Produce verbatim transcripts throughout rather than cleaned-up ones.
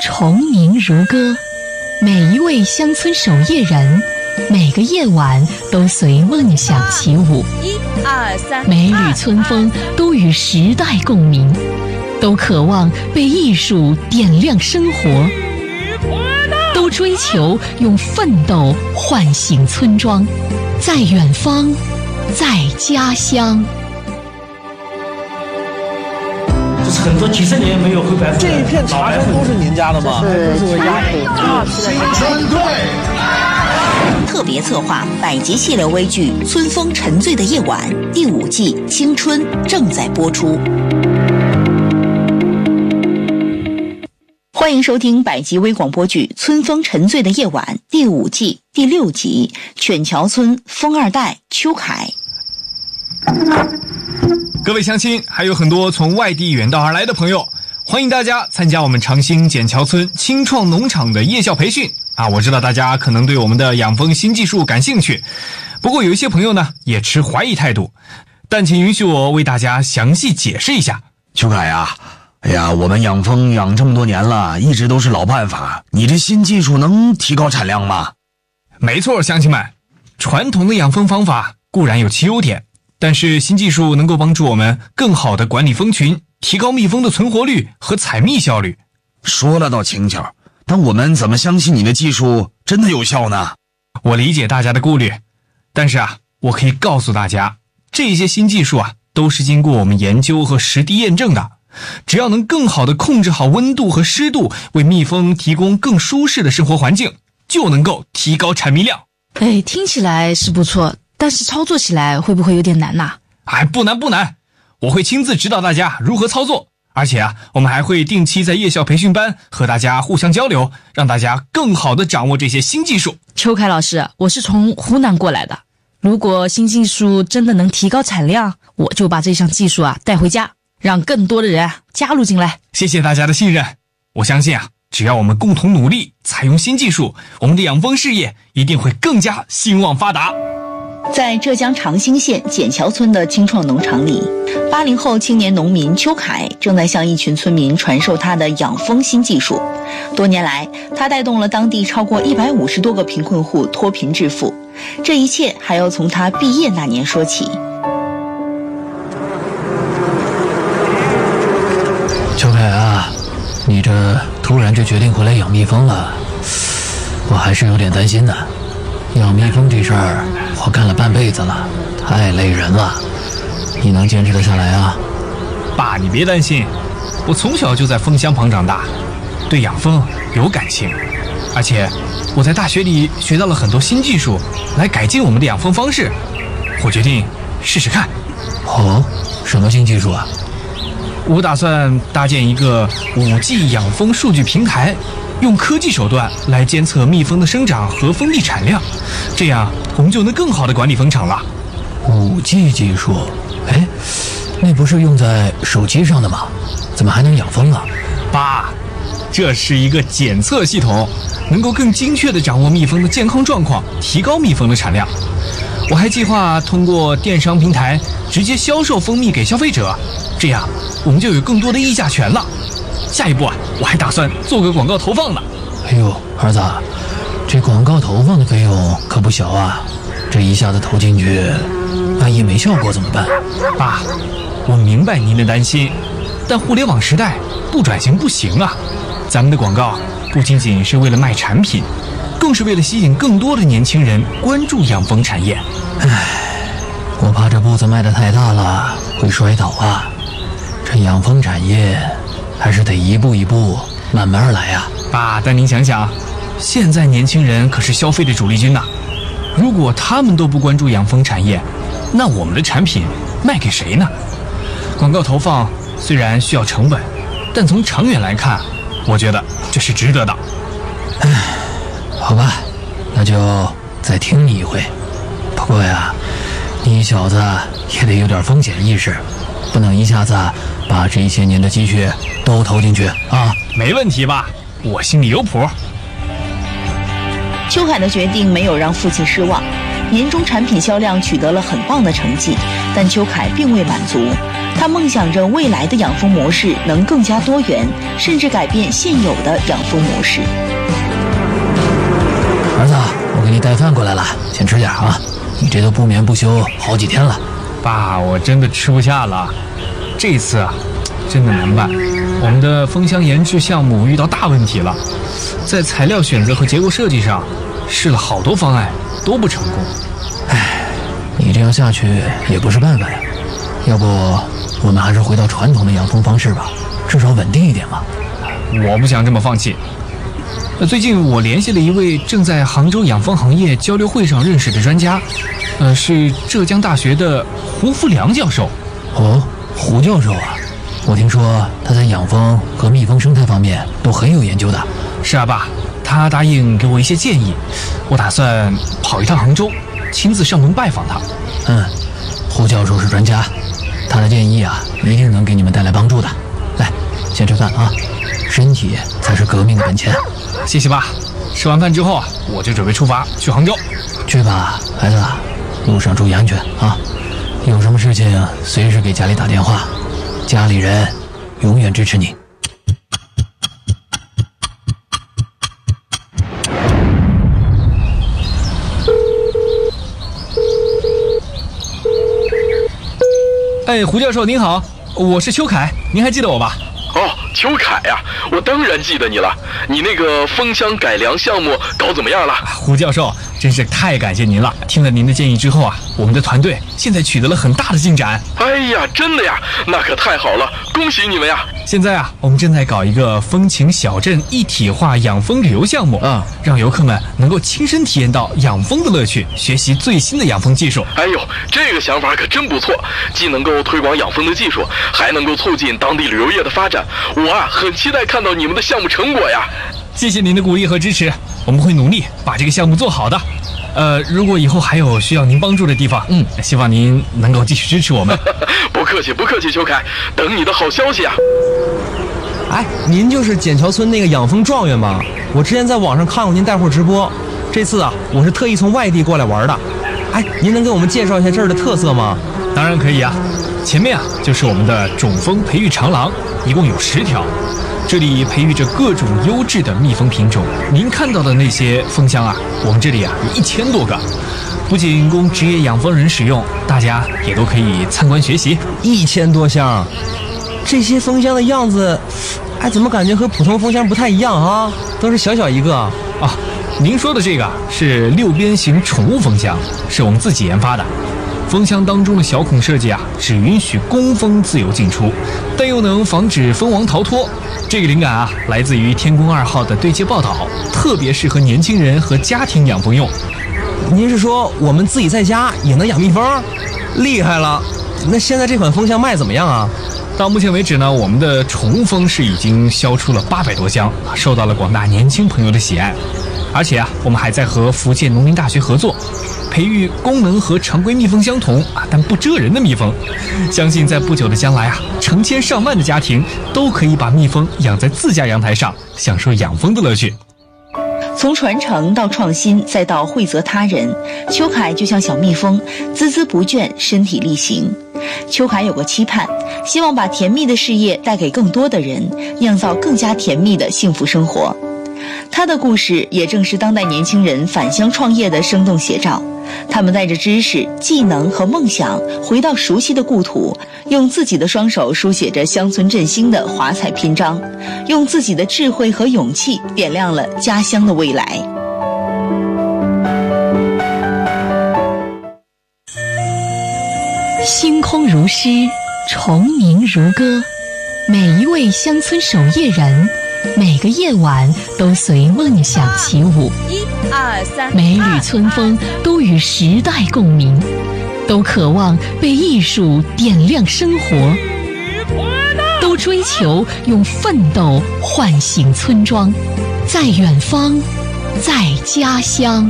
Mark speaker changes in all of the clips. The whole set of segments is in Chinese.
Speaker 1: 虫鸣如歌，每一位乡村守夜人，每个夜晚都随梦想起舞。
Speaker 2: 一二三，
Speaker 1: 每缕村风都与时代共鸣，都渴望被艺术点亮生活，都追求用奋斗唤醒村庄，在远方，在家乡。
Speaker 3: 很多几十年没有灰白粉，
Speaker 4: 这一片茶山都是您家的吗？
Speaker 5: 是我家的。
Speaker 6: 针对
Speaker 2: 特别策划百集系列微剧《村风沉醉的夜晚》第五季青春正在播出。欢迎收听百集微广播剧《村风沉醉的夜晚》第五季第六集犬桥村风二代邱凯。
Speaker 7: 各位乡亲，还有很多从外地远道而来的朋友，欢迎大家参加我们长兴笕桥村青创农场的夜校培训啊！我知道大家可能对我们的养蜂新技术感兴趣，不过有一些朋友呢也持怀疑态度，但请允许我为大家详细解释一下。
Speaker 6: 邱凯啊，哎呀，我们养蜂养这么多年了，一直都是老办法，你这新技术能提高产量吗？
Speaker 7: 没错，乡亲们，传统的养蜂方法固然有其优点，但是新技术能够帮助我们更好地管理蜂群，提高蜜蜂的存活率和采蜜效率。
Speaker 6: 说了倒轻巧，但我们怎么相信你的技术真的有效呢？
Speaker 7: 我理解大家的顾虑，但是啊，我可以告诉大家，这些新技术啊，都是经过我们研究和实地验证的。只要能更好地控制好温度和湿度，为蜜蜂提供更舒适的生活环境，就能够提高产蜜量。
Speaker 5: 哎，听起来是不错，但是操作起来会不会有点难呐？
Speaker 7: 哎，不难不难，我会亲自指导大家如何操作，而且啊，我们还会定期在夜校培训班和大家互相交流，让大家更好地掌握这些新技术。
Speaker 5: 邱凯老师，我是从湖南过来的，如果新技术真的能提高产量，我就把这项技术啊带回家，让更多的人加入进来。
Speaker 7: 谢谢大家的信任，我相信啊，只要我们共同努力，采用新技术，我们的养蜂事业一定会更加兴旺发达。
Speaker 2: 在浙江长兴县笕桥村的青创农场里，八零后青年农民邱凯正在向一群村民传授他的养蜂新技术。多年来，他带动了当地超过一百五十多个贫困户脱贫致富。这一切还要从他毕业那年说起。
Speaker 8: 邱凯啊，你这突然就决定回来养蜜蜂了，我还是有点担心的。养蜜蜂这事儿我干了半辈子了，太累人了，你能坚持得下来啊？
Speaker 7: 爸，你别担心，我从小就在蜂箱旁长大，对养蜂有感情，而且我在大学里学到了很多新技术来改进我们的养蜂方式，我决定试试看。
Speaker 8: 哦，什么新技术啊？
Speaker 7: 我打算搭建一个 五 G 养蜂数据平台，用科技手段来监测蜜蜂的生长和蜂蜜产量，这样我们就能更好地管理蜂场了。
Speaker 8: 五 G 技术？哎，那不是用在手机上的吗？怎么还能养蜂啊？
Speaker 7: 爸，这是一个检测系统，能够更精确地掌握蜜蜂的健康状况，提高蜜蜂的产量。我还计划通过电商平台直接销售蜂蜜给消费者，这样我们就有更多的议价权了。下一步啊，我还打算做个广告投放呢。
Speaker 8: 哎呦，儿子，这广告投放的费用可不小啊，这一下子投进去，万一没效果怎么办？
Speaker 7: 爸，我明白您的担心，但互联网时代不转型不行啊。咱们的广告不仅仅是为了卖产品，更是为了吸引更多的年轻人关注养蜂产业。
Speaker 8: 唉，我怕这步子迈得太大了，会摔倒啊。这养蜂产业还是得一步一步慢慢来呀。
Speaker 7: 爸，但您想想，现在年轻人可是消费的主力军呐、啊。如果他们都不关注养蜂产业，那我们的产品卖给谁呢？广告投放虽然需要成本，但从长远来看，我觉得这是值得的。
Speaker 8: 唉，好吧，那就再听你一回。不过呀，你小子也得有点风险意识，不能一下子把这些年的积蓄都投进去啊！
Speaker 7: 没问题吧？我心里有谱。
Speaker 2: 邱凯的决定没有让父亲失望，年终产品销量取得了很棒的成绩，但邱凯并未满足。 他梦想着未来的养蜂模式能更加多元，甚至改变现有的养蜂模式。
Speaker 8: 儿子，我给你带饭过来了，先吃点啊！你这都不眠不休好几天了。
Speaker 7: 爸，我真的吃不下了。这次啊，真的难办。我们的蜂箱研制项目遇到大问题了，在材料选择和结构设计上试了好多方案，都不成功。
Speaker 8: 唉，你这样下去也不是办法呀。要不我们还是回到传统的养蜂方式吧，至少稳定一点嘛。
Speaker 7: 我不想这么放弃。最近我联系了一位正在杭州养蜂行业交流会上认识的专家，呃，是浙江大学的胡福良教授。
Speaker 8: 哦，胡教授啊，我听说他在养蜂和蜜蜂生态方面都很有研究的。
Speaker 7: 是啊，爸，他答应给我一些建议，我打算跑一趟杭州，亲自上门拜访他。
Speaker 8: 嗯，胡教授是专家，他的建议啊，一定能给你们带来帮助的。来，先吃饭啊，身体才是革命的本钱。
Speaker 7: 谢谢爸。吃完饭之后啊，我就准备出发去杭州。
Speaker 8: 去吧，孩子，路上注意安全啊！有什么事情随时给家里打电话，家里人永远支持你。
Speaker 7: 哎，胡教授您好，我是邱凯，您还记得我吧？
Speaker 9: 哦，邱凯呀、啊，我当然记得你了。你那个蜂箱改良项目搞怎么样了？
Speaker 7: 胡教授，真是太感谢您了。听了您的建议之后啊，我们的团队现在取得了很大的进展。
Speaker 9: 哎呀，真的呀，那可太好了，恭喜你们呀！
Speaker 7: 现在啊，我们正在搞一个风情小镇一体化养蜂旅游项目啊，让游客们能够亲身体验到养蜂的乐趣，学习最新的养蜂技术。
Speaker 9: 哎呦，这个想法可真不错，既能够推广养蜂的技术，还能够促进当地旅游业的发展。我啊，很期待看到你们的项目成果呀！
Speaker 7: 谢谢您的鼓励和支持，我们会努力把这个项目做好的。呃，如果以后还有需要您帮助的地方，嗯，希望您能够继续支持我们。
Speaker 9: 不客气，不客气，邱凯，等你的好消息啊！
Speaker 4: 哎，您就是笕桥村那个养蜂状元吗？我之前在网上看过您带货直播，这次啊，我是特意从外地过来玩的。哎，您能给我们介绍一下这儿的特色吗？
Speaker 7: 当然可以啊，前面啊就是我们的种蜂培育长廊，一共有十条。这里培育着各种优质的蜜蜂品种，您看到的那些蜂箱啊，我们这里啊有一千多个，不仅供职业养蜂人使用，大家也都可以参观学习。
Speaker 4: 一千多箱，这些蜂箱的样子，哎，怎么感觉和普通蜂箱不太一样啊？都是小小一个啊。
Speaker 7: 您说的这个是六边形宠物蜂箱，是我们自己研发的。蜂箱当中的小孔设计啊，只允许工蜂自由进出，但又能防止蜂王逃脱。这个灵感啊，来自于天宫二号的对接报道，特别适合年轻人和家庭养蜂用。
Speaker 4: 您是说我们自己在家也能养蜜蜂？厉害了！那现在这款蜂箱卖怎么样啊？
Speaker 7: 到目前为止呢，我们的宠物蜂是已经销出了八百多箱，受到了广大年轻朋友的喜爱。而且啊，我们还在和福建农林大学合作，培育功能和常规蜜蜂相同啊，但不蛰人的蜜蜂。相信在不久的将来啊，成千上万的家庭都可以把蜜蜂养在自家阳台上，享受养蜂的乐趣。
Speaker 2: 从传承到创新，再到惠泽他人，邱凯就像小蜜蜂，孜孜不倦，身体力行。邱凯有个期盼，希望把甜蜜的事业带给更多的人，酿造更加甜蜜的幸福生活。他的故事也正是当代年轻人返乡创业的生动写照。他们带着知识、技能和梦想，回到熟悉的故土，用自己的双手书写着乡村振兴的华彩篇章，用自己的智慧和勇气点亮了家乡的未来。
Speaker 1: 星空如诗，虫鸣如歌，每一位乡村守夜人，每个夜晚都随梦想起舞。一二三，每缕春风都与时代共鸣，都渴望被艺术点亮生活，都追求用奋斗唤醒村庄，在远方，在家乡。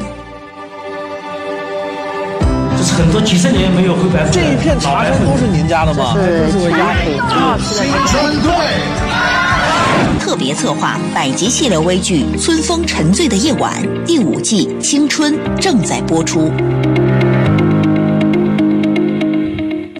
Speaker 3: 这是很多几十年没有回白虎。
Speaker 4: 这一片茶山都是您家的吗？
Speaker 10: 这是我家的
Speaker 2: 青春队。特别策划百集系列微剧《春风沉醉的夜晚》第五季《青春》正在播出。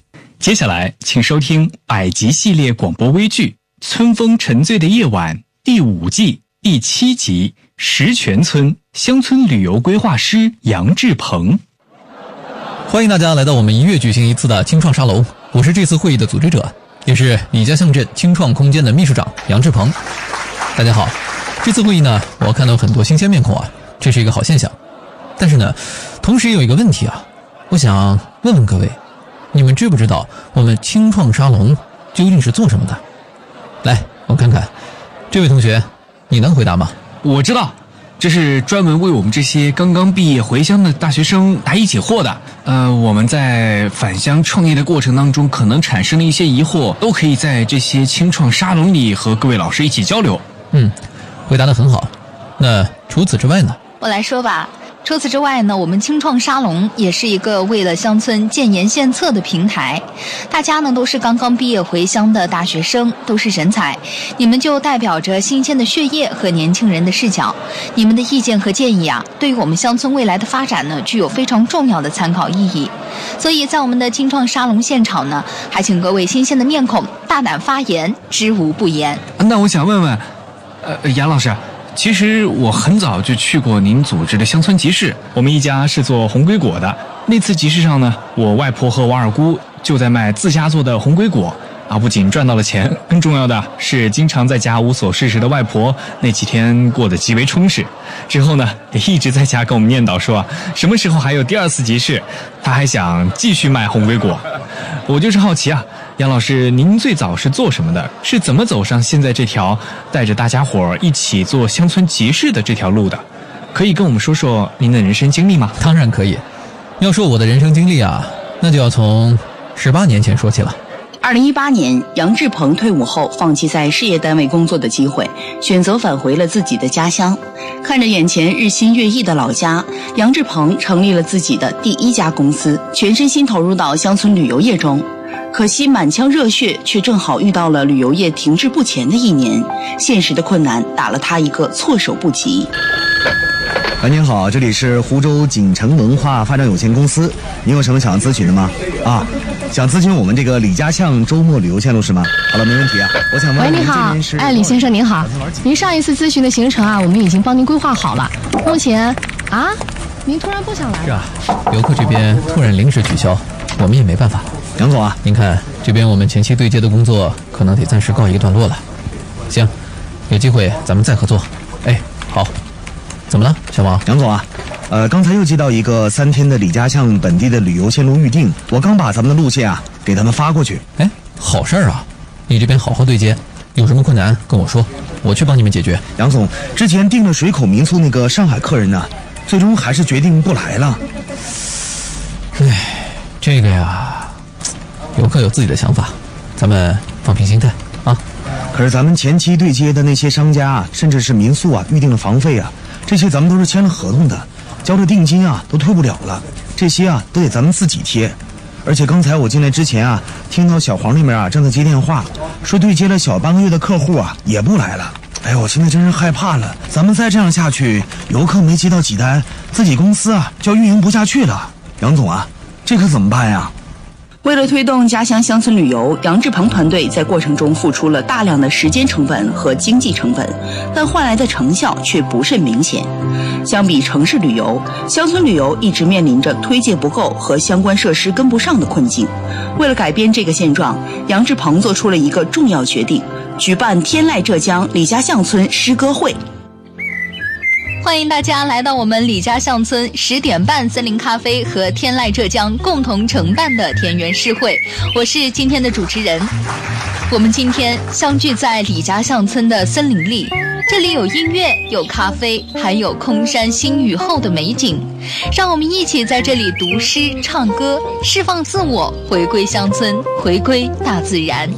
Speaker 7: 接下来，请收听百集系列广播微剧《春风沉醉的夜晚》第五季第七集《石泉村乡村旅游规划师杨志鹏》。
Speaker 8: 欢迎大家来到我们一月举行一次的青创沙龙，我是这次会议的组织者，也是李家巷镇青创空间的秘书长杨志鹏。大家好，这次会议呢，我看到很多新鲜面孔啊，这是一个好现象。但是呢，同时也有一个问题啊，我想问问各位，你们知不知道我们青创沙龙究竟是做什么的？来，我看看，这位同学，你能回答吗？
Speaker 7: 我知道，这是专门为我们这些刚刚毕业回乡的大学生答疑解惑的。呃，我们在返乡创业的过程当中，可能产生了一些疑惑，都可以在这些青创沙龙里和各位老师一起交流。
Speaker 8: 嗯，回答得很好。那除此之外呢？
Speaker 2: 我来说吧。除此之外呢，我们青创沙龙也是一个为了乡村建言献策的平台。大家呢都是刚刚毕业回乡的大学生，都是人才，你们就代表着新鲜的血液和年轻人的视角。你们的意见和建议啊，对于我们乡村未来的发展呢，具有非常重要的参考意义。所以在我们的青创沙龙现场呢，还请各位新鲜的面孔大胆发言，知无不言。
Speaker 7: 那我想问问，呃，杨老师。其实我很早就去过您组织的乡村集市，我们一家是做红龟果的。那次集市上呢，我外婆和我二姑就在卖自家做的红龟果啊，不仅赚到了钱，更重要的是经常在家无所事事的外婆那几天过得极为充实。之后呢，也一直在家跟我们念叨说，什么时候还有第二次集市，她还想继续卖红龟果。我就是好奇啊，杨老师，您最早是做什么的？是怎么走上现在这条带着大家伙一起做乡村集市的这条路的？可以跟我们说说您的人生经历吗？
Speaker 8: 当然可以。要说我的人生经历啊，那就要从十八年前说起了。
Speaker 10: 二零一八年，杨志鹏退伍后放弃在事业单位工作的机会，选择返回了自己的家乡。看着眼前日新月异的老家，杨志鹏成立了自己的第一家公司，全身心投入到乡村旅游业中。可惜满腔热血却正好遇到了旅游业停滞不前的一年，现实的困难打了他一个措手不及。
Speaker 11: 喂，您好，这里是湖州锦城文化发展有限公司，您有什么想咨询的吗？啊，想咨询我们这个李家巷周末旅游线路是吗？好了，没问题啊。我想问
Speaker 12: 喂，你好，哎，李先生您好，您上一次咨询的行程啊，我们已经帮您规划好了。目前啊，您突然不想来了？
Speaker 8: 是啊，游客这边突然临时取消，我们也没办法。
Speaker 11: 杨总啊，
Speaker 8: 您看这边我们前期对接的工作可能得暂时告一个段落了。行，有机会咱们再合作。哎，好。怎么了，小王？
Speaker 11: 杨总啊，呃，刚才又接到一个三天的李家巷本地的旅游线路预定，我刚把咱们的路线啊给他们发过去。
Speaker 8: 哎，好事儿啊！你这边好好对接，有什么困难跟我说，我去帮你们解决。
Speaker 11: 杨总，之前订了水口民宿那个上海客人呢，最终还是决定不来了。
Speaker 8: 哎，这个呀，游客有自己的想法，咱们放平心态啊。
Speaker 11: 可是咱们前期对接的那些商家啊，甚至是民宿啊，预定了房费啊。这些咱们都是签了合同的，交了定金啊，都退不了了。这些啊，都得咱们自己贴。而且刚才我进来之前啊，听到小黄那边啊正在接电话，说对接了小半个月的客户啊也不来了。哎呦，我现在真是害怕了。咱们再这样下去，游客没接到几单，自己公司啊就要运营不下去了。杨总啊，这可怎么办呀？
Speaker 10: 为了推动家乡乡村旅游，杨志鹏团队在过程中付出了大量的时间成本和经济成本，但换来的成效却不甚明显。相比城市旅游，乡村旅游一直面临着推介不够和相关设施跟不上的困境。为了改变这个现状，杨志鹏做出了一个重要决定，举办天籁浙江李家巷村诗歌会。
Speaker 2: 欢迎大家来到我们李家巷村十点半森林咖啡和天籁浙江共同承办的田园诗会，我是今天的主持人。我们今天相聚在李家巷村的森林里，这里有音乐，有咖啡，还有空山新雨后的美景。让我们一起在这里读诗唱歌，释放自我，回归乡村，回归大自然。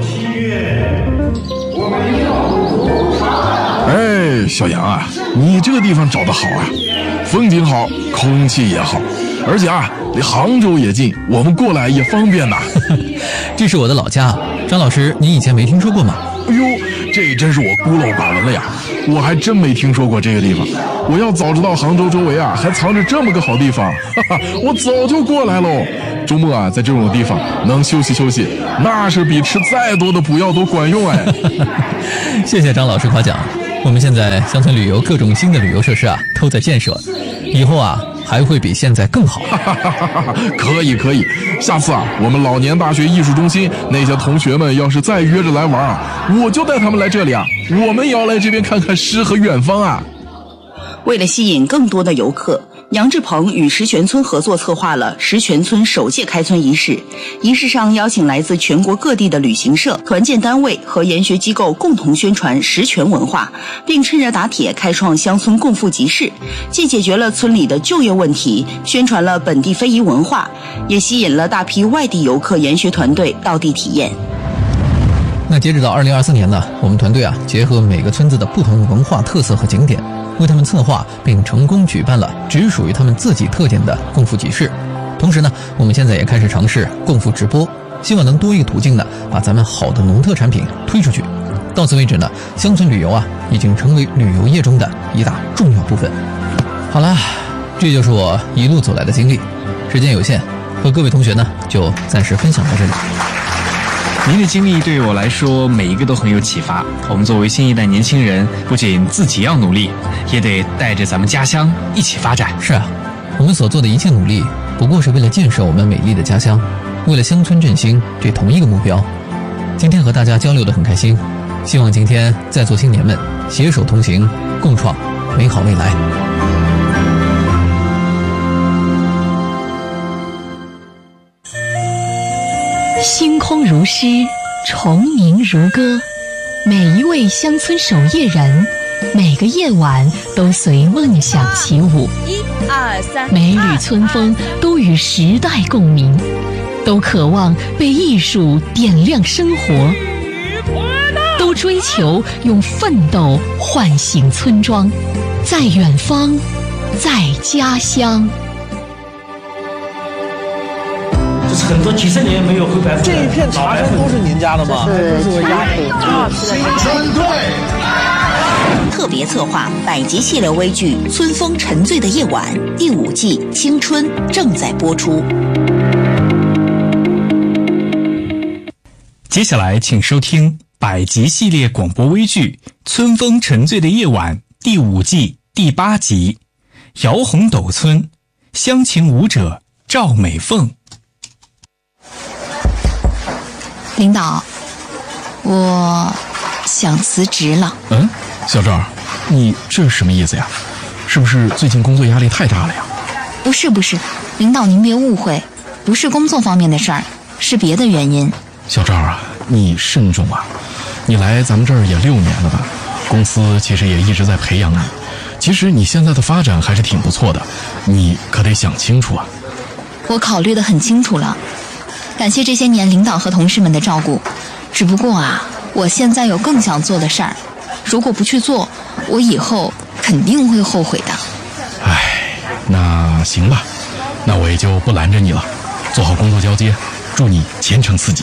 Speaker 13: 哎，小杨啊，你这个地方找得好啊，风景好，空气也好，而且啊，离杭州也近，我们过来也方便呐。
Speaker 8: 这是我的老家，张老师，您以前没听说过吗？
Speaker 13: 哎呦，这真是我孤陋寡闻了呀！ 我还真没听说过这个地方。我要早知道杭州周围啊还藏着这么个好地方，哈哈，我早就过来喽。周末啊，在这种地方能休息休息，那是比吃再多的补药都管用哎。
Speaker 8: 谢谢张老师夸奖。我们现在乡村旅游各种新的旅游设施啊都在建设，以后啊还会比现在更好。
Speaker 13: 可以可以，下次啊我们老年大学艺术中心那些同学们要是再约着来玩啊，我就带他们来这里啊，我们也要来这边看看诗和远方啊。
Speaker 10: 为了吸引更多的游客，杨志鹏与石泉村合作策划了石泉村首届开村仪式。仪式上邀请来自全国各地的旅行社、团建单位和研学机构共同宣传石泉文化，并趁热打铁开创乡村共富集市，既解决了村里的就业问题，宣传了本地非遗文化，也吸引了大批外地游客研学团队到地体验。
Speaker 8: 那截止到二零二四年呢，我们团队啊结合每个村子的不同文化特色和景点，为他们策划并成功举办了只属于他们自己特点的共富集市。同时呢，我们现在也开始尝试共富直播，希望能多一个途径呢把咱们好的农特产品推出去。到此为止呢，乡村旅游啊已经成为旅游业中的一大重要部分。好了，这就是我一路走来的经历，时间有限，和各位同学呢就暂时分享到这里。
Speaker 7: 您的经历对于我来说每一个都很有启发。我们作为新一代年轻人，不仅自己要努力，也得带着咱们家乡一起发展。
Speaker 8: 是啊，我们所做的一切努力不过是为了建设我们美丽的家乡，为了乡村振兴这同一个目标。今天和大家交流得很开心，希望今天在座青年们携手同行，共创美好未来。
Speaker 1: 星空如诗，虫鸣如歌，每一位乡村守夜人，每个夜晚都随梦想起舞。
Speaker 14: 一二三，
Speaker 1: 每缕春风都与时代共鸣，都渴望被艺术点亮生活，都追求用奋斗唤醒村庄，在远方，在家乡。
Speaker 3: 这是很多几十年没有回白府。
Speaker 4: 这一片茶山都是您家的吗？
Speaker 14: 这是我家的。
Speaker 10: 村队特别策划百集系列微剧《春风沉醉的夜晚》第五季青春正在播出。
Speaker 7: 接下来请收听百集系列广播微剧《春风沉醉的夜晚》第五季第八集《摇红斗村》，乡情舞者赵美凤。
Speaker 14: 领导，我想辞职了。
Speaker 13: 嗯，小赵，你这是什么意思呀？是不是最近工作压力太大了呀？
Speaker 14: 不是不是，领导您别误会，不是工作方面的事儿，是别的原因。
Speaker 13: 小赵啊，你慎重啊！你来咱们这儿也六年了吧？公司其实也一直在培养你。其实你现在的发展还是挺不错的，你可得想清楚啊。
Speaker 14: 我考虑得很清楚了，感谢这些年领导和同事们的照顾。只不过啊，我现在有更想做的事儿，如果不去做，我以后肯定会后悔的。
Speaker 13: 唉，那行吧，那我也就不拦着你了，做好工作交接，祝你前程似锦。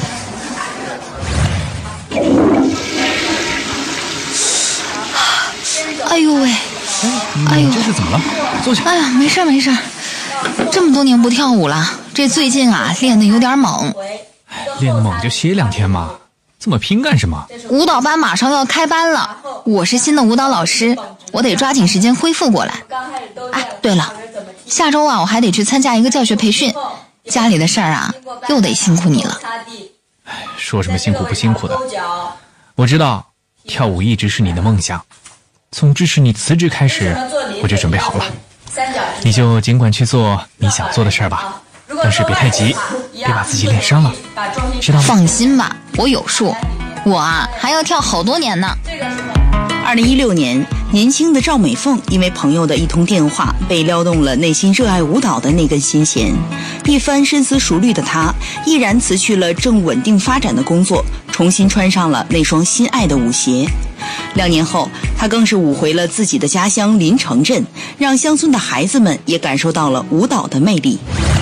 Speaker 14: 哎呦喂，哎呦，
Speaker 13: 这是怎么了？坐下。
Speaker 14: 哎呀，没事没事，这么多年不跳舞了，这最近啊练得有点猛。
Speaker 7: 练得猛就歇两天嘛，这么拼干什么？
Speaker 14: 舞蹈班马上要开班了，我是新的舞蹈老师，我得抓紧时间恢复过来。哎，对了，下周啊我还得去参加一个教学培训，家里的事儿啊又得辛苦你了。
Speaker 7: 说什么辛苦不辛苦的，我知道跳舞一直是你的梦想，从支持你辞职开始我就准备好了，你就尽管去做你想做的事儿吧，但是别太急，别把自己练伤了，知道吗？
Speaker 14: 放心吧，我有数，我啊还要跳好多年呢。
Speaker 10: 二零一六年，年轻的赵美凤因为朋友的一通电话，被撩动了内心热爱舞蹈的那根心弦。一番深思熟虑的她，毅然辞去了正稳定发展的工作，重新穿上了那双心爱的舞鞋。两年后，她更是舞回了自己的家乡临城镇，让乡村的孩子们也感受到了舞蹈的魅力。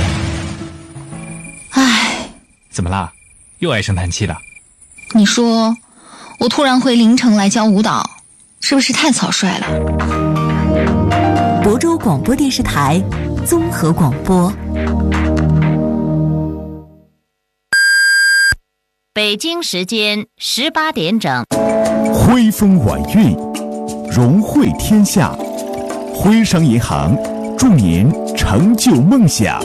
Speaker 14: 唉，
Speaker 7: 怎么啦？又唉声叹气的？
Speaker 14: 你说，我突然回临城来教舞蹈， 是不是太草率了？
Speaker 15: 亳州广播电视台综合广播。
Speaker 16: 北京时间十八点整。
Speaker 17: 徽风晚运，荣汇天下。徽商银行祝您成就梦想。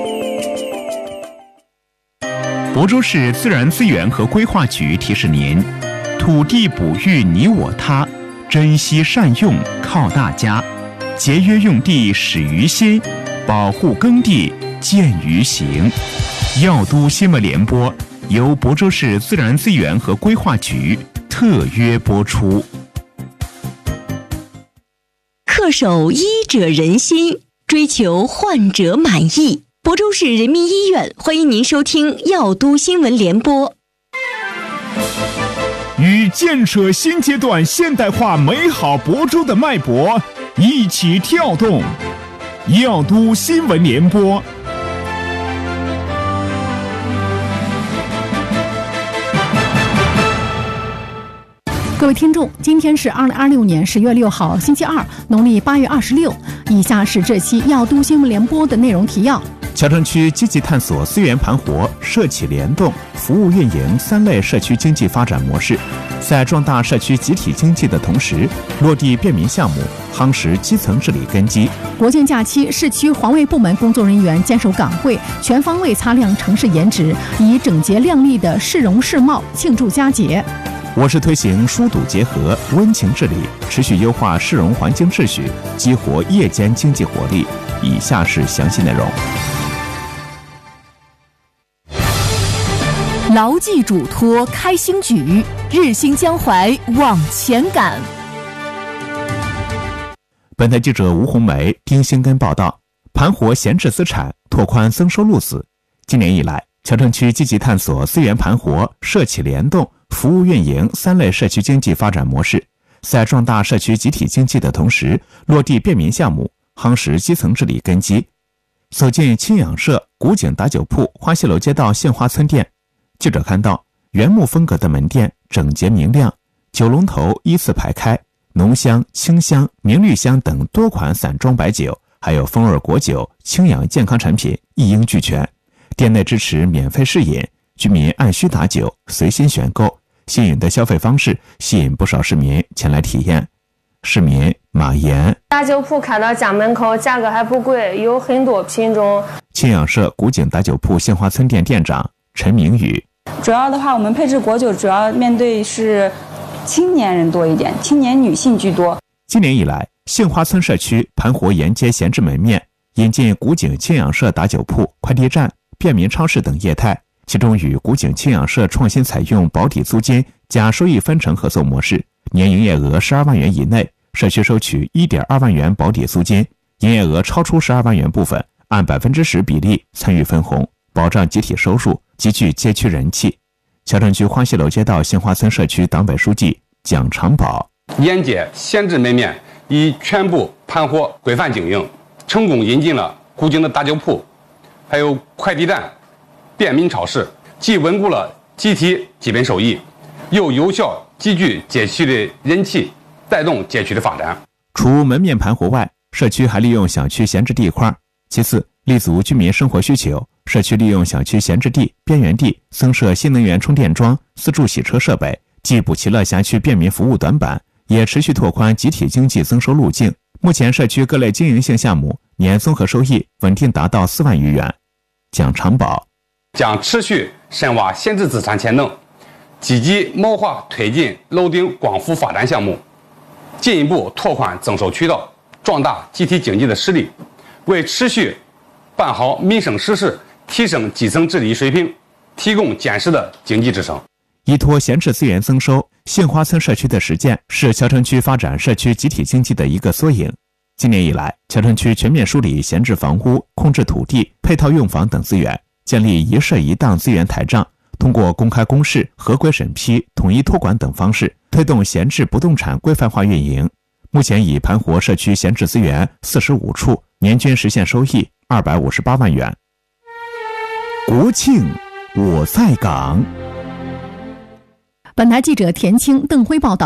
Speaker 17: 亳州市自然资源和规划局提示您：土地哺育你我他，珍惜善用靠大家，节约用地始于心，保护耕地见于行。药都新闻联播由亳州市自然资源和规划局特约播出。
Speaker 15: 恪守医者仁心，追求患者满意。亳州市人民医院欢迎您收听药都新闻联播。
Speaker 17: 与建设新阶段现代化美好亳州的脉搏一起跳动，药都新闻联播。
Speaker 18: 各位听众，今天是二零二六年十月六号，星期二，农历八月二十六。以下是这期药都新闻联播的内容提要。
Speaker 17: 桥城区积极探索资源盘活、社企联动、服务运营三类社区经济发展模式，在壮大社区集体经济的同时，落地便民项目，夯实基层治理根基。
Speaker 18: 国庆假期，市区环卫部门工作人员坚守岗位，全方位擦亮城市颜值，以整洁亮丽的市容市貌庆祝佳节。
Speaker 17: 我市推行疏堵结合、温情治理，持续优化市容环境秩序，激活夜间经济活力。以下是详细内容。
Speaker 15: 牢记嘱托开新举，日兴江淮往前赶。
Speaker 17: 本台记者吴红梅、丁兴根报道，盘活闲置资产，拓宽增收路子。今年以来，桥城区积极探索资源盘活、社企联动、服务运营三类社区经济发展模式，在壮大社区集体经济的同时，落地便民项目，夯实基层治理根基。走进青养社、古井打酒铺、花溪楼街道杏花村店，记者看到原木风格的门店整洁明亮，酒龙头依次排开，浓香、清香、明绿香等多款散装白酒，还有风味果酒、清养健康产品一应俱全。店内支持免费试饮，居民按需打酒，随心选购。新颖的消费方式吸引不少市民前来体验。市民马岩：
Speaker 19: 打酒铺开到家门口，价格还不贵，有很多品种。
Speaker 17: 青养社古井打酒铺杏花村店店长陈明宇：
Speaker 20: 主要的话，我们配置果酒主要面对是青年人多一点，青年女性居多。
Speaker 17: 今年以来，杏花村社区盘活沿街闲置门面，引进古井青养社打酒铺、快递站、便民超市等业态。其中与古井青养社创新采用保底租金加收益分成合作模式，年营业额十二万元以内，社区收取 一点二万元保底租金，营业额超出十二万元部分按百分之十比例参与分红，保障集体收入，极具街区人气。桥城区花溪楼街道杏花村社区党委书记蒋长宝：
Speaker 21: 沿街闲置门面已全部盘活规范经营，成功引进了古井的打酒铺，还有快递站、便民超市，既稳固了集体基本收益，又有效集聚街区的人气，带动街区的发展。
Speaker 17: 除门面盘活外，社区还利用小区闲置地块。其次，立足居民生活需求，社区利用小区闲置地、边缘地增设新能源充电桩、自助洗车设备，既补齐了辖区便民服务短板，也持续拓宽集体经济增收路径。目前，社区各类经营性项目年综合收益稳定达到四万余元。蒋长宝
Speaker 21: 将持续深挖闲置资产潜能，积极谋划推进楼顶光伏发展项目，进一步拓宽增收渠道，壮大集体经济的实力，为持续办好民生实事、提升基层治理水平提供坚实的经济支撑。
Speaker 17: 依托闲置资源增收，杏花村社区的实践是桥城区发展社区集体经济的一个缩影。今年以来，桥城区全面梳理闲置房屋、控制土地、配套用房等资源，建立一社一档资源台账，通过公开公示、合规审批、统一托管等方式，推动闲置不动产规范化运营。目前已盘活社区闲置资源四十五处，年均实现收益二百五十八万元。国庆我在岗。
Speaker 18: 本台记者田青、邓辉报道。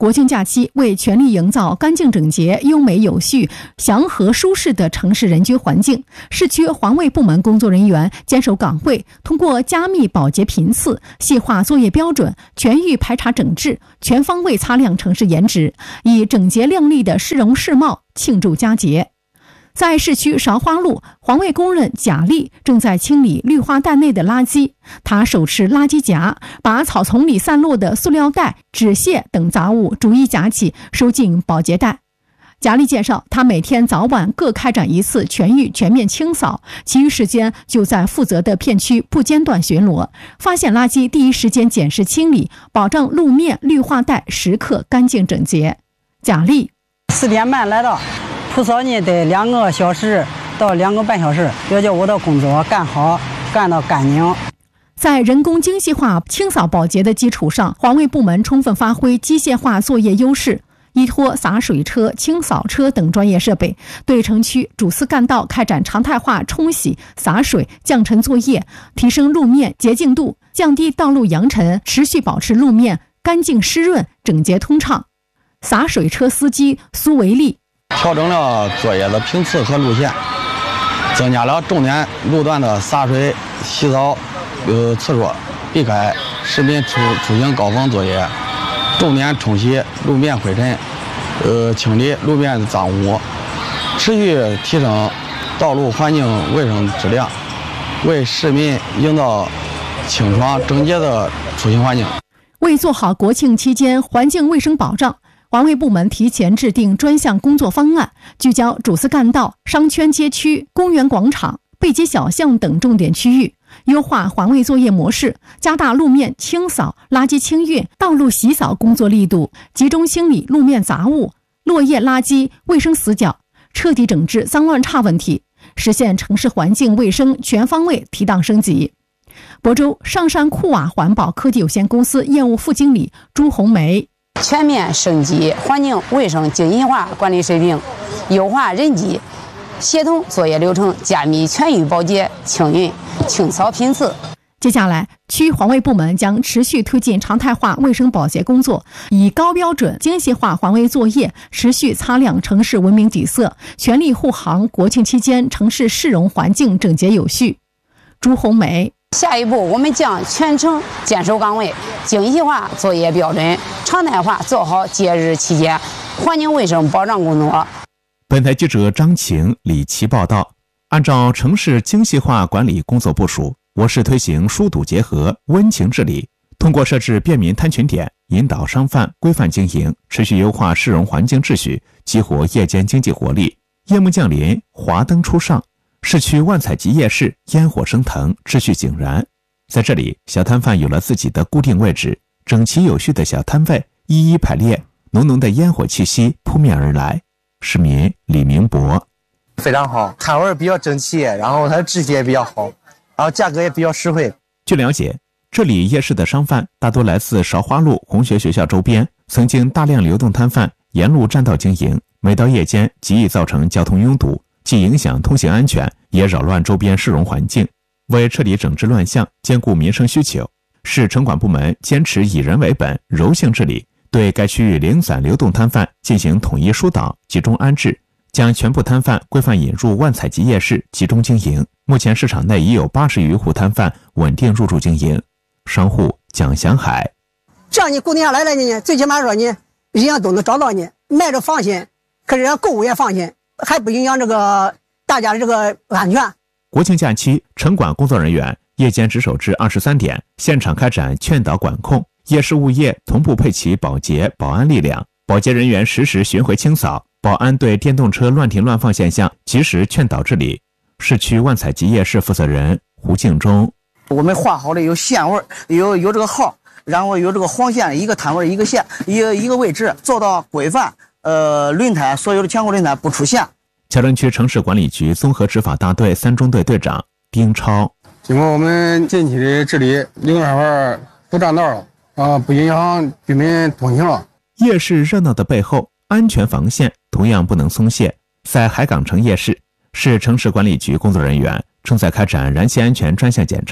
Speaker 18: 国庆假期为全力营造干净整洁、优美有序、祥和舒适的城市人居环境，市区环卫部门工作人员坚守岗位，通过加密保洁频次、细化作业标准、全域排查整治，全方位擦亮城市颜值，以整洁亮丽的市容市貌庆祝佳节。在市区韶花路，环卫工人贾丽正在清理绿化带内的垃圾。她手持垃圾夹，把草丛里散落的塑料袋、纸屑等杂物逐一夹起，收进保洁袋。贾丽介绍，她每天早晚各开展一次全域全面清扫，其余时间就在负责的片区不间断巡逻，发现垃圾第一时间检视清理，保障路面绿化带时刻干净整洁。贾丽
Speaker 6: 四点半来到，铺扫呢得两个小时到两个半小时，要叫我的工作干好，干到干净。
Speaker 18: 在人工精细化清扫保洁的基础上，环卫部门充分发挥机械化作业优势，依托洒水车、清扫车等专业设备，对城区主次干道开展常态化冲洗、洒水、降尘作业，提升路面洁净度，降低道路扬尘，持续保持路面干净湿润、整洁通畅。洒水车司机苏维利
Speaker 22: 调整了作业的频次和路线，增加了重点路段的洒水、洗澡呃次数，避开市民出出行高峰作业，重点冲洗路面灰尘，呃清理路面的脏污，持续提升道路环境卫生质量，为市民营造清爽整洁的出行环境。
Speaker 18: 为做好国庆期间环境卫生保障，环卫部门提前制定专项工作方案，聚焦主次干道、商圈街区、公园广场、背街小巷等重点区域，优化环卫作业模式，加大路面清扫、垃圾清运、道路洗扫工作力度，集中清理路面杂物、落叶垃圾、卫生死角，彻底整治脏乱差问题，实现城市环境卫生全方位提档升级。亳州上山库瓦环保科技有限公司业务副经理朱红梅
Speaker 6: 全面升级环境卫生精细化管理水平，优化人机协同作业流程，加密全域保洁、清运、清扫频次。
Speaker 18: 接下来，区环卫部门将持续推进常态化卫生保洁工作，以高标准精细化环卫作业，持续擦亮城市文明底色，全力护航国庆期间城市市容环境整洁有序。朱红梅
Speaker 6: 下一步，我们将全程坚守岗位，精细化作业标准，常态化做好节日期间环境卫生保障工作。
Speaker 17: 本台记者张晴、李琦报道。按照城市精细化管理工作部署，我市推行疏堵结合、温情治理，通过设置便民摊群点，引导商贩规范经营，持续优化市容环境秩序，激活夜间经济活力。夜幕降临，华灯初上，市区万彩集夜市烟火升腾，秩序井然。在这里，小摊贩有了自己的固定位置，整齐有序的小摊位一一排列，浓浓的烟火气息扑面而来。市民李明博：
Speaker 23: 非常好，摊位比较整齐，然后它的质地也比较好，然后价格也比较实惠。
Speaker 17: 据了解，这里夜市的商贩大多来自韶华路红学学校周边，曾经大量流动摊贩沿路占道经营，每到夜间极易造成交通拥堵，既影响通行安全，也扰乱周边市容环境。为彻底整治乱象，兼顾民生需求，市城管部门坚持以人为本、柔性治理，对该区域零散流动摊贩进行统一疏导、集中安置，将全部摊贩规范引入万彩集夜市集中经营。目前市场内已有八十余户摊贩稳定入驻经营。商户蒋祥海：
Speaker 24: 这样你固定下来了呢，最起码说你人家都能找到你，卖着放心，可是人家购物也放心，还不影响这个大家的这个安全。
Speaker 17: 国庆假期，城管工作人员夜间值守至二十三点，现场开展劝导管控，夜市物业同步配齐保洁、保安力量，保洁人员实时巡回清扫，保安对电动车乱停乱放现象及时劝导治理。市区万彩集夜市负责人胡敬忠：
Speaker 23: 我们画好的有线位，有有这个号，然后有这个黄线，一个摊位一个线，一个一个位置，做到规范。呃，轮胎所有的前后轮胎不出现。
Speaker 17: 桥城区城市管理局综合执法大队三中队队长丁超：
Speaker 25: 经过我们近期的治理，零商贩不占道了啊，不影响居民通行了。
Speaker 17: 夜市热闹的背后，安全防线同样不能松懈。在海港城夜市，市城市管理局工作人员正在开展燃气安全专项检查，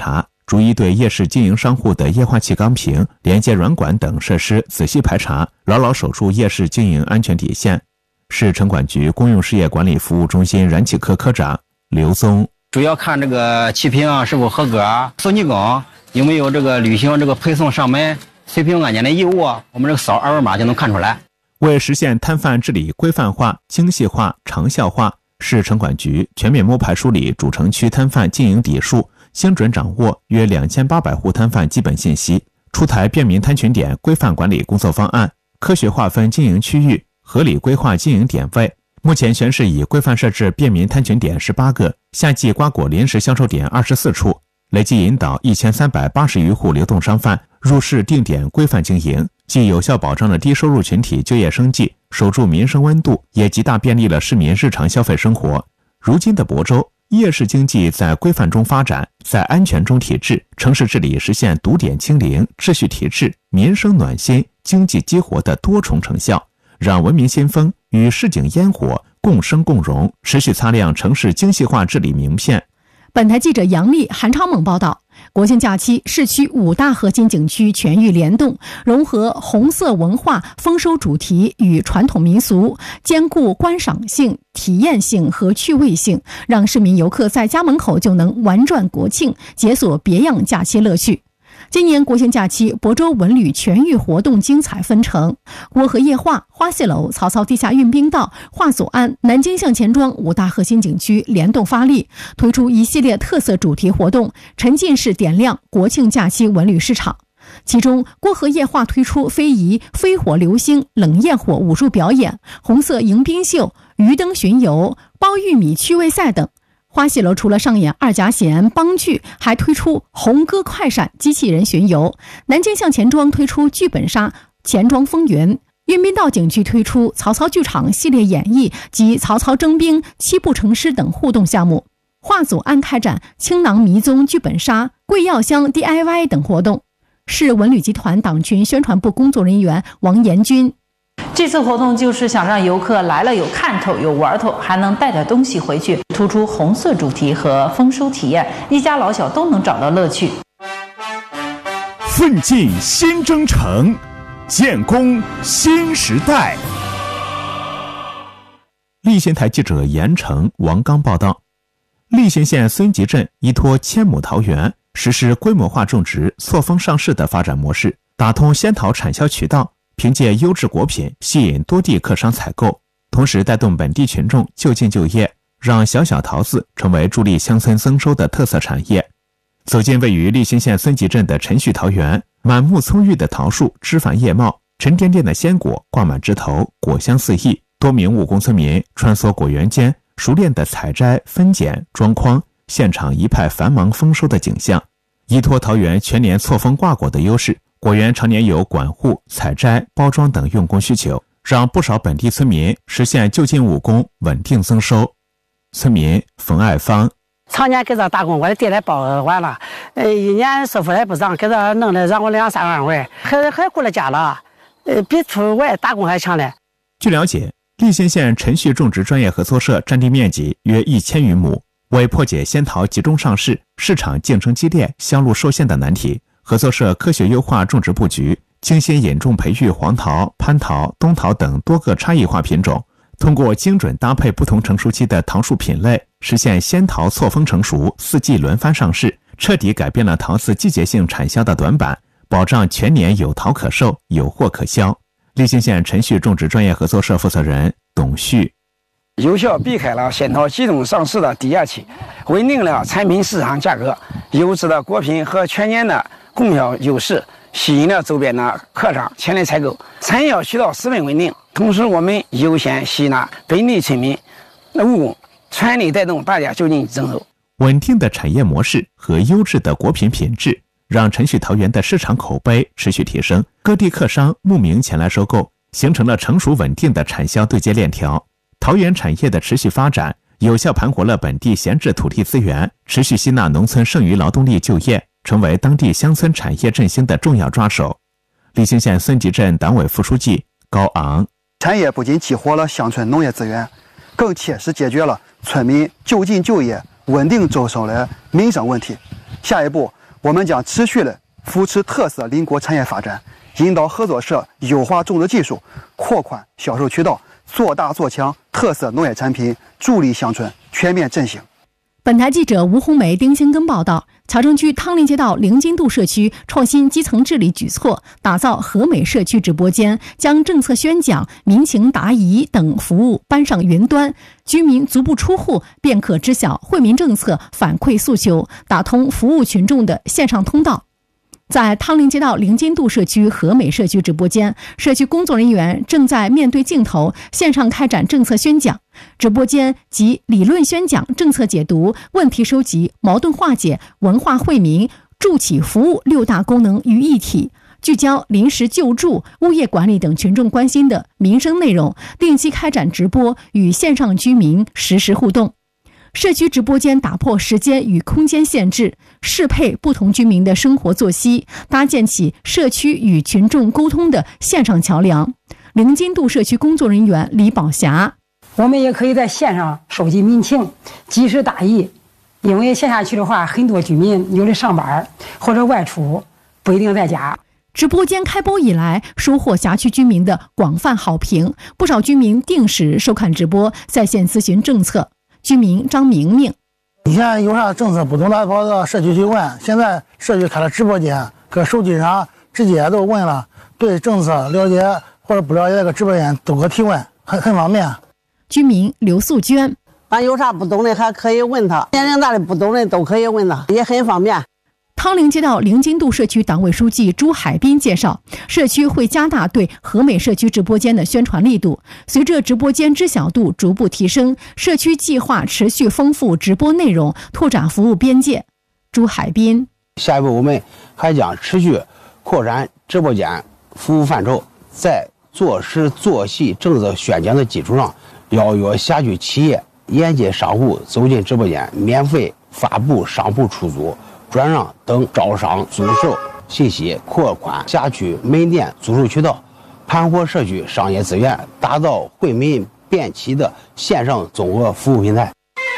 Speaker 17: 逐一对夜市经营商户的液化气钢瓶、连接软管等设施仔细排查，牢牢守住夜市经营安全底线。市城管局公用事业管理服务中心燃气科科长刘宗，
Speaker 22: 主要看这个气瓶啊是否合格啊，送气筒有没有这个履行这个配送上门随瓶安检的义务啊，我们这个扫二维码就能看出来。
Speaker 17: 为实现摊贩治理规范化、精细化、长效化，市城管局全面摸排梳理主城区摊贩经营底数，精准掌握约两千八百户摊贩基本信息，出台便民摊群点规范管理工作方案，科学划分经营区域，合理规划经营点位。目前全市已规范设置便民摊群点十八个，夏季瓜果临时销售点二十四处，累计引导一千三百八十余户流动商贩入市定点规范经营，既有效保障了低收入群体就业生计，守住民生温度，也极大便利了市民日常消费生活。如今的亳州，夜市经济在规范中发展，在安全中提质，城市治理实现堵点清零、秩序提质、民生暖心、经济激活的多重成效，让文明先锋与市井烟火共生共荣，持续擦亮城市精细化治理名片。
Speaker 18: 本台记者杨丽、韩超猛报道，国庆假期，市区五大核心景区全域联动，融合红色文化丰收主题与传统民俗，兼顾观赏性、体验性和趣味性，让市民游客在家门口就能玩转国庆，解锁别样假期乐趣。今年国庆假期，亳州文旅全域活动精彩纷呈，郭河夜话、花戏楼、曹操地下运兵道、华左岸、南京向前庄五大核心景区联动发力，推出一系列特色主题活动，沉浸式点亮国庆假期文旅市场。其中，郭河夜话推出非遗飞火流星、冷焰火武术表演、红色迎宾秀、鱼灯巡游、包玉米趣味赛等。花戏楼除了上演二夹弦、梆剧，还推出红歌快闪机器人巡游。南京向前庄推出剧本杀钱庄风云。运宾道景区推出曹操剧场系列演绎及曹操征兵、七步成诗等互动项目。华左岸开展青囊迷踪剧本杀、桂药香 D I Y 等活动。市文旅集团党群宣传部工作人员王延军，
Speaker 2: 这次活动就是想让游客来了有看头、有玩头，还能带点东西回去，突出红色主题和丰收体验，一家老小都能找到乐趣。
Speaker 17: 奋进新征程，建功新时代。蓟县台记者严成、王刚报道，蓟县县孙集镇依托千亩桃园，实施规模化种植、错峰上市的发展模式，打通仙桃产销渠道，凭借优质果品吸引多地客商采购，同时带动本地群众就近就业，让小小桃子成为助力乡村增收的特色产业。走进位于蓟县县孙集镇的陈旭桃园，满目葱郁的桃树枝繁叶茂，沉甸甸的鲜果挂满枝头，果香四溢。多名务工村民穿梭果园间，熟练的采摘、分拣、装筐，现场一派繁忙丰收的景象。依托桃园全年错峰挂果的优势，果园常年有管护、采摘、包装等用工需求，让不少本地村民实现就近务工，稳定增收。村民冯爱芳，
Speaker 5: 常年给这打工，我的地来包完了，呃，一年收入也不涨，给这弄的让我两三万块，还还顾了家了，呃，比出外打工还强嘞。
Speaker 17: 据了解，蓟县县陈旭种植专业合作社占地面积约一千余亩，为破解仙桃集中上市、市场竞争激烈、销路受限的难题，合作社科学优化种植布局，精心引种培育黄桃、蟠桃、冬桃等多个差异化品种，通过精准搭配不同成熟期的桃树品类，实现仙桃错峰成熟、四季轮番上市，彻底改变了桃子季节性产销的短板，保障全年有桃可售、有货可销。蓟县县陈旭种植专业合作社负责人董旭，
Speaker 9: 有效避开了仙桃集中上市的低价期，稳定了产品市场价格，优质的果品和全年的供销优势，吸引了周边的客商前来采购，产销渠道十分稳定。同时，我们优先吸纳本地村民的务工，全力带动大家就近增收。
Speaker 17: 稳定的产业模式和优质的果品品质，让陈旭桃园的市场口碑持续提升，各地客商慕名前来收购，形成了成熟稳定的产销对接链条。桃园产业的持续发展，有效盘活了本地闲置土地资源，持续吸纳农村剩余劳动力就业，成为当地乡村产业振兴的重要抓手。蓟县县孙集镇党委副书记高昂，
Speaker 11: 产业不仅激活了乡村农业资源，更切实解决了村民就近就业、稳定周收的民生问题。下一步， 我们将持续的扶持特色邻国产业发展，引导合作社优化种植技术，扩宽销售渠道，做大做强特色农业产品，助力乡村全面振兴。
Speaker 18: 本台记者吴红梅、丁兴根报道，桥城区汤林街道灵金渡社区创新基层治理举措，打造和美社区直播间，将政策宣讲、民情答疑等服务搬上云端，居民足不出户便可知晓惠民政策、反馈诉求，打通服务群众的线上通道。在汤林街道灵金渡社区和美社区直播间，社区工作人员正在面对镜头线上开展政策宣讲。直播间集理论宣讲、政策解读、问题收集、矛盾化解、文化惠民、助企服务六大功能于一体，聚焦临时救助、物业管理等群众关心的民生内容，定期开展直播，与线上居民实时互动。社区直播间打破时间与空间限制，适配不同居民的生活作息，搭建起社区与群众沟通的线上桥梁。灵金渡社区工作人员李宝霞，
Speaker 1: 我们也可以在线上收集民情，及时答疑。因为线下去的话，很多居民有的上班或者外出，不一定在家。
Speaker 18: 直播间开播以来，收获辖区居民的广泛好评，不少居民定时收看直播，在线咨询政策。居民张明明，
Speaker 23: 以前有啥政策不懂的跑到社区去问，现在社区开了直播间，搁手机上直接都问了，对政策了解或者不了解这个直播间都可提问，很很方便。
Speaker 18: 居民刘素娟，
Speaker 24: 俺有啥不懂的还可以问他，年龄大的不懂的都可以问他，也很方便。
Speaker 18: 汤林街道灵金渡社区党委书记朱海滨介绍，社区会加大对和美社区直播间的宣传力度。随着直播间知晓度逐步提升，社区计划持续丰富直播内容，拓展服务边界。朱海滨，
Speaker 3: 下一步我们还将持续扩展直播间服务范畴，在做实做细政策宣讲的基础上，邀约辖区企业、沿街商户走进直播间，免费发布商铺出租、转让等招商租售信息，扩宽辖区门店租售渠道，盘活社区商业资源，打造惠民便骑的线上综合服务平台。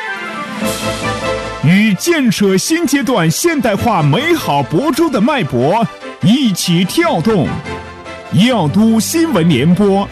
Speaker 17: 与建设新阶段现代化美好博州的脉搏一起跳动，耀都新闻联播。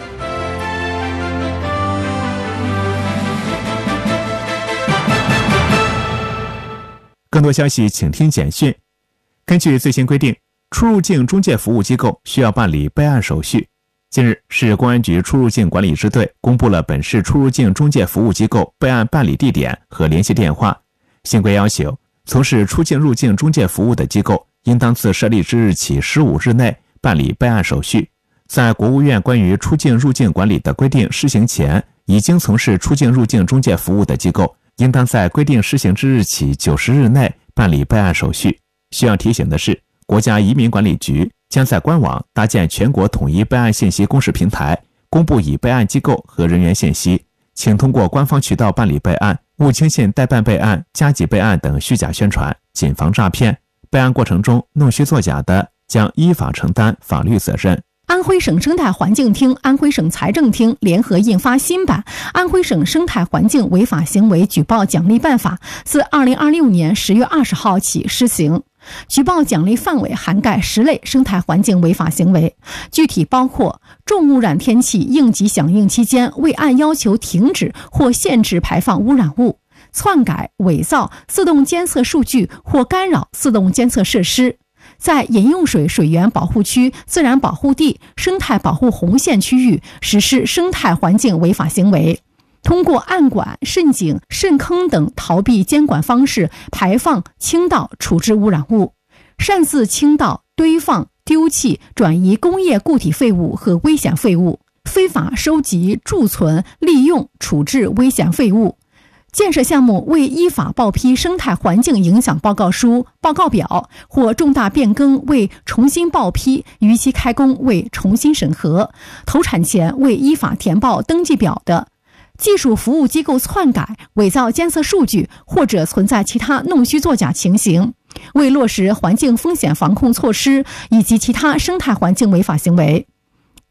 Speaker 17: 更多消息请听简讯。根据最新规定，出入境中介服务机构需要办理备案手续。近日，市公安局出入境管理支队公布了本市出入境中介服务机构备案办理地点和联系电话。新规要求，从事出境入境中介服务的机构应当自设立之日起十五日内办理备案手续。在国务院关于出境入境管理的规定施行前，已经从事出境入境中介服务的机构应当在规定施行之日起九十日内办理备案手续。需要提醒的是，国家移民管理局将在官网搭建全国统一备案信息公示平台，公布已备案机构和人员信息，请通过官方渠道办理备案，勿轻信代办备案、加急备案等虚假宣传，谨防诈骗。备案过程中弄虚作假的，将依法承担法律责任。
Speaker 18: 安徽省生态环境厅、安徽省财政厅联合印发新版《安徽省生态环境违法行为举报奖励办法》，自二零二六年十月二十号起施行。举报奖励范围涵盖十类生态环境违法行为，具体包括重污染天气应急响应期间未按要求停止或限制排放污染物，篡改、伪造自动监测数据或干扰自动监测设施，在饮用水水源保护区、自然保护地、生态保护红线区域实施生态环境违法行为，通过暗管、渗井、渗坑等逃避监管方式排放、倾倒、处置污染物，擅自倾倒、堆放、丢弃、转移工业固体废物和危险废物，非法收集、贮存、利用、处置危险废物。建设项目未依法报批生态环境影响报告书、报告表，或重大变更未重新报批，逾期开工未重新审核，投产前未依法填报登记表的，技术服务机构篡改、伪造监测数据或者存在其他弄虚作假情形，未落实环境风险防控措施以及其他生态环境违法行为。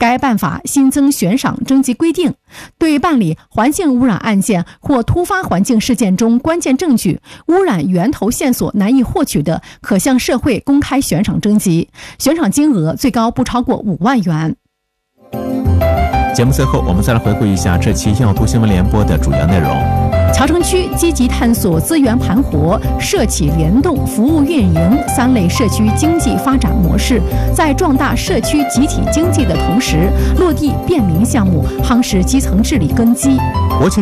Speaker 18: 该办法新增悬赏征集规定，对办理环境污染案件或突发环境事件中关键证据、污染源头线索难以获取的，可向社会公开悬赏征集，悬赏金额最高不超过五万元。
Speaker 17: 节目最后，我们再来回顾一下这期要读新闻联播的主要内容。
Speaker 18: 桥城区积极探索资源盘活、社企联动、服务运营三类社区经济发展模式，在壮大社区集体经济的同时，落地便民项目，夯实基层治理根基。
Speaker 17: 国庆